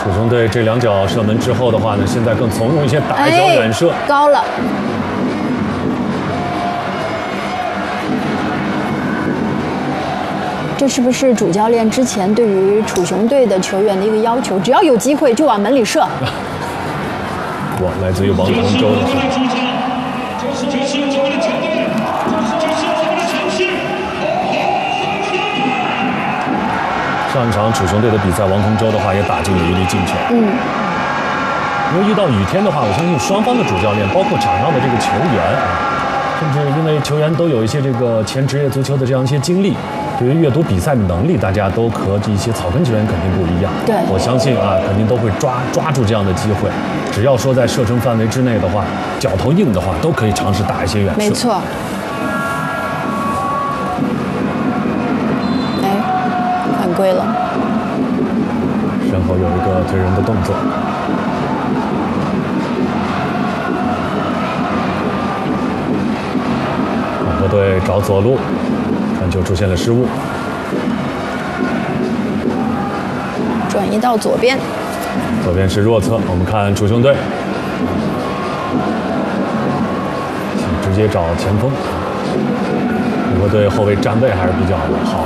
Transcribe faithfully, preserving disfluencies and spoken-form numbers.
楚雄队这两脚射门之后的话呢，现在更从容一些，打一脚远射， 哎、高了。这是不是主教练之前对于楚雄队的球员的一个要求？只要有机会就往门里射。 哇，来自于王同舟的射。上一场楚雄队的比赛，王同舟的话也打进了一粒进球。 嗯。 因为遇到雨天的话，我相信双方的主教练，包括场上的这个球员啊，甚至因为球员都有一些这个前职业足球的这样一些经历，对于阅读比赛的能力，大家都和一些草根球员肯定不一样。 对， 我相信啊，肯定都会抓抓住这样的机会。只要说在射程范围之内的话，脚头硬的话，都可以尝试打一些远射。 没错。哎，犯规了。 身后有一个推人的动作。两个队找左路，传球出现了失误。 转移到左边， 左边是弱侧，我们看楚雄队，直接找前锋。两个队后卫站位还是比较好